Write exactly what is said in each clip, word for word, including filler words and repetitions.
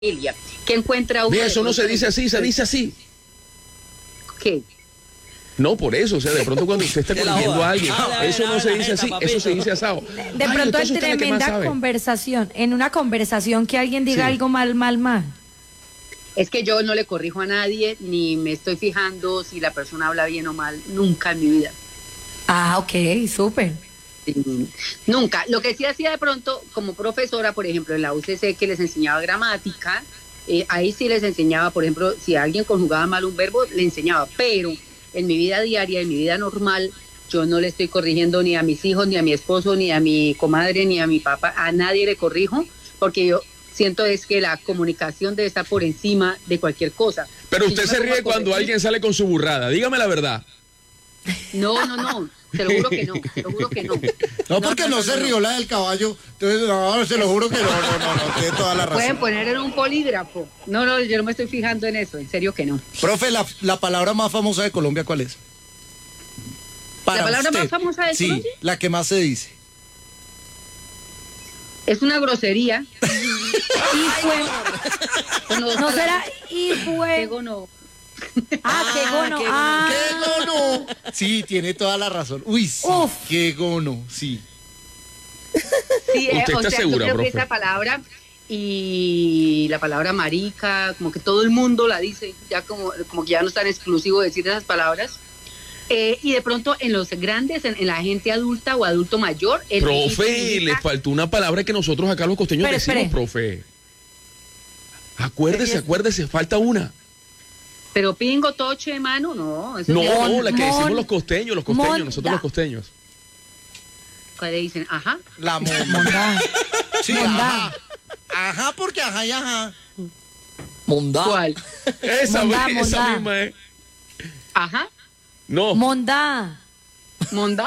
familia. ¿Qué encuentra uno? Mira, eso no se dice así, se dice así. ¿Qué? No, por eso, o sea, de pronto cuando usted está corrigiendo a alguien, Ah, eso no la, se la, dice la, así, papito. eso se dice asado. De Ay, pronto entonces en usted es la que más tremenda sabe. conversación, en una conversación que alguien diga Sí. algo mal, mal, mal. Es que yo no le corrijo a nadie, ni me estoy fijando si la persona habla bien o mal, nunca en mi vida. Ah, ok, súper. Sí, nunca. Lo que sí hacía de pronto, como profesora, por ejemplo, en la U C C, que les enseñaba gramática, eh, ahí sí les enseñaba, por ejemplo, si alguien conjugaba mal un verbo, le enseñaba, pero en mi vida diaria, en mi vida normal, yo no le estoy corrigiendo ni a mis hijos, ni a mi esposo, ni a mi comadre, ni a mi papá, a nadie le corrijo, porque yo siento es que la comunicación debe estar por encima de cualquier cosa. Pero Si usted yo se me pongo ríe a cuando corregir- alguien sale con su burrada, dígame la verdad. No, no, no, te lo juro que no, te lo juro que no. No, porque no, se rió la del caballo. Entonces, no, se lo juro que no, no, no, no, tiene toda la Pueden razón. poner en un polígrafo. No, no, yo no me estoy fijando en eso, en serio que no. Profe, la, la palabra más famosa de Colombia, ¿cuál es? ¿La palabra más famosa de sí, Colombia? la que más se dice. Es una grosería. Y fue, Son dos no palabras. será, y Qué fue. gono. Ah, qué gono. qué Ah, ¡Qué gono! Sí, tiene toda la razón. Uy, sí, Uf. qué gono, sí. Sí, eh, ¿Usted o está sea, segura, yo creo que profe? esa palabra y la palabra marica, como que todo el mundo la dice, ya como, como que ya no es tan exclusivo decir esas palabras. Eh, y de pronto en los grandes, en, en la gente adulta o adulto mayor, el Profe, significa- le faltó una palabra que nosotros acá los costeños Espere, decimos, espere. profe. Acuérdese, acuérdese, falta una. pero pingo, toche, mano, no. Eso No, sí, no, la que decimos mon- los costeños, los costeños, monda. nosotros los costeños. ¿cuál le dicen? Ajá. La monda. Mondá. Sí, Mondá. ajá. Ajá, porque ajá y ajá. Mondá. ¿Cuál? Esa, Mondá, esa mondá. misma es. Ajá. No. Mondá. Monda.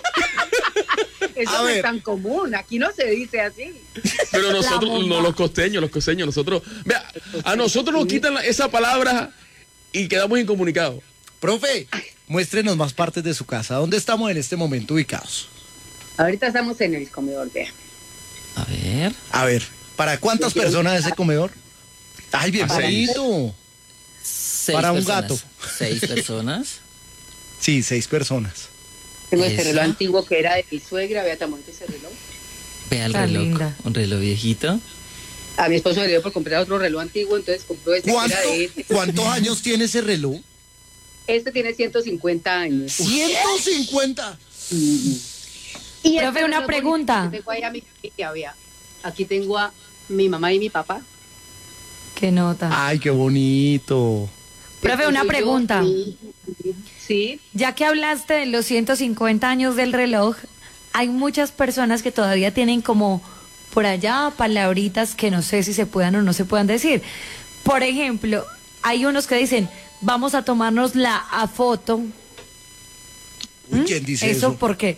Eso A no ver. es tan común, aquí no se dice así. Pero nosotros, monda. no, los costeños, los costeños, nosotros. Vea, a nosotros nos quitan la- esa palabra y quedamos incomunicados. Profe, muéstrenos más partes de su casa. ¿Dónde estamos en este momento ubicados? Ahorita estamos en el comedor, vea. A ver. A ver, ¿para cuántas Yo quiero- personas ese comedor? Ay, bien Para bonito. Seis Para un personas. gato. Seis personas. Sí, seis personas. Tengo este Esa. reloj antiguo que era de mi suegra, vea tan bonito ese reloj. Vea el Tan reloj. linda. Un reloj viejito. A mi esposo le dio por comprar otro reloj antiguo, entonces compró este que ¿Cuánto- era de este. ¿Cuántos años tiene ese reloj? Este tiene ciento cincuenta años. ciento cincuenta. Y Profe, este una reloj pregunta. bonito que tengo ahí a mi familia, vea. Aquí tengo a mi mamá y mi papá. Qué nota. Ay, qué bonito. Profe, Este una soy yo, pregunta. y- Sí, Ya que hablaste de los ciento cincuenta años del reloj, hay muchas personas que todavía tienen como por allá palabritas que no sé si se puedan o no se puedan decir. Por ejemplo, hay unos que dicen, vamos a tomarnos la a foto. Uy, ¿quién dice Eso eso? porque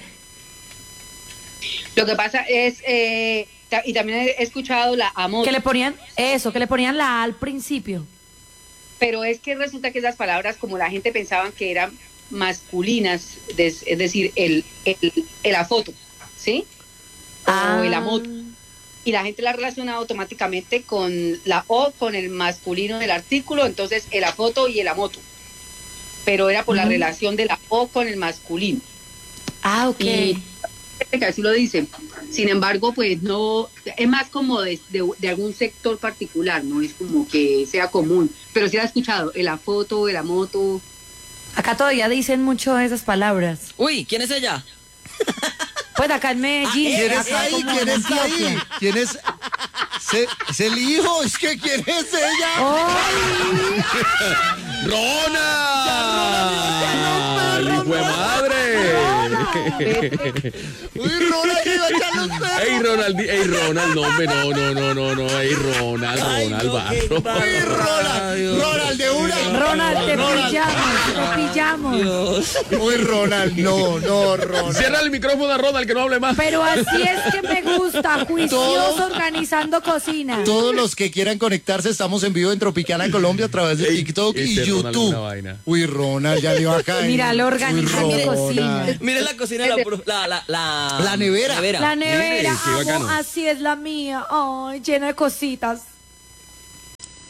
lo que pasa es, eh, ta- y también he escuchado la amo, que le ponían eso, que le ponían la A al principio. pero es que resulta que esas palabras, como la gente pensaba que eran masculinas, des- es decir, el, el, el a foto, ¿sí? O Ah. el amor. Y la gente la relaciona automáticamente con la O, con el masculino del artículo, entonces el a foto y el a moto. Pero era por la Mm. relación de la O con el masculino. Ah, ok. Y que así lo dicen. Sin embargo, pues no, es más como de, de, de algún sector particular, no es como que sea común. Pero sí la he escuchado, el a foto, el a moto. Acá todavía dicen mucho esas palabras. Uy, ¿quién es ella? Pues acá en Medellín. ¿Quién acá está ahí? como ¿Quién en está ahí? Antioquia. ¿Quién es? Se- es el hijo, es que ¿quién es ella? ¡Ay! ¡Ronald! ¡Hijo de madre! Uy, Ronald, que iba a echar los perros. ¡Ey, Ronald! ¡Ey, Ronald! No, hombre, no, no, no, no, no. ¡Ey, Ronald! Ay, Ronald, no, qué barro. barro. Uy, Ronald, Ronald, de una. Ronald, te Ronald. pillamos, te pillamos. Dios. Uy, Ronald, no, no, Ronald. Cierra el micrófono a Ronald, que no hable más. Pero así es que me gusta, juicioso organizando cocina. Todos los que quieran conectarse, estamos en vivo en Tropicana Colombia a través de Ey, TikTok y ese Ronald es una YouTube. vaina. Uy, Ronald, ya le va a caer. Míralo organizando Uy, Ronald. cocina. Mire la cocina, la, la, la, la, La nevera. La nevera, Mire, qué amo, bacano. así es la mía. Ay, llena de cositas.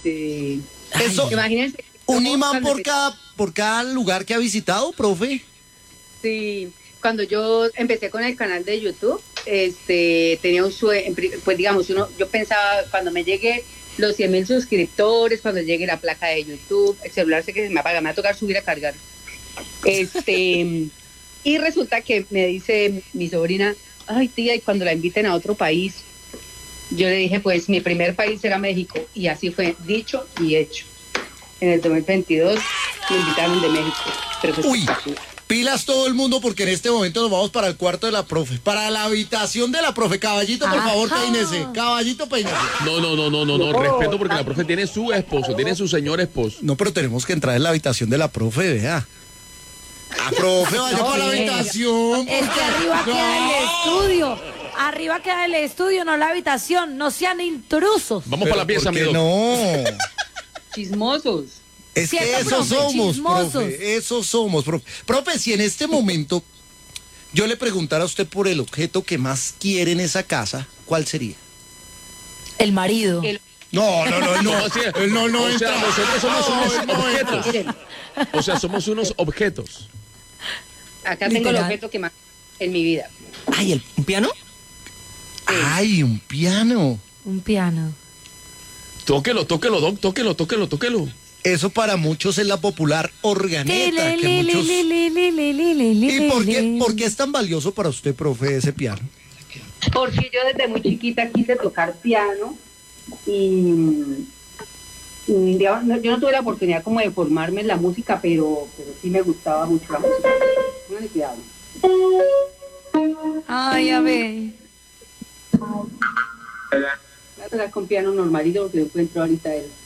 Este, Eso, imagínense. un cómo imán cuando por empecé- cada, por cada lugar que ha visitado, profe. Sí, cuando yo empecé con el canal de YouTube, este, tenía un sueño, pues digamos, uno, yo pensaba cuando me llegue los cien mil suscriptores, cuando llegue la placa de YouTube, el celular sé que se me apaga, me va a tocar subir a cargar. Este, y resulta que me dice mi sobrina, ay tía, y cuando la inviten a otro país, yo le dije, pues mi primer país será México, y así fue, dicho y hecho. En el dos mil veintidós me invitaron de México. Pero fue Uy, espectacular. pilas todo el mundo porque en este momento nos vamos para el cuarto de la profe, para la habitación de la profe. Caballito, por favor, Ajá. peínese. Caballito, peínese. No, no, no, no, no, no, respeto porque la profe tiene su esposo, tiene su señor esposo. No, pero tenemos que entrar en la habitación de la profe, vea. Ah, profe, vaya para la venga. habitación. Es que arriba queda el estudio. Arriba queda el estudio, no la habitación. No sean intrusos. Vamos para la pieza, ¿Por qué amigo. no? Chismosos. Es que Cierto, eso profe, somos, chismosos. profe, eso somos, profe. Profe, si en este momento yo le preguntara a usted por el objeto que más quiere en esa casa, ¿cuál sería? El marido. El- No, no, no, no, así es. él no, no O sea, entra. nosotros somos No, unos él no entra. objetos. Miren, O sea, somos unos objetos. acá tengo el Literal. objeto que más en mi vida. Ay, ¿el, ¿un piano? Ay, un piano. Un piano. Tóquelo, tóquelo, doc, tóquelo, tóquelo, tóquelo. Eso para muchos es la popular organeta. Que muchos... ¿Y ¿Y por qué, por qué es tan valioso para usted, profe, ese piano? Porque yo desde muy chiquita quise tocar piano y, y, digamos, no- yo no tuve la oportunidad como de formarme en la música, pero, pero sí me gustaba mucho la música. Póngale cuidado. Ay, a ver. Voy a tocar con piano normalito porque no encuentro ahorita el...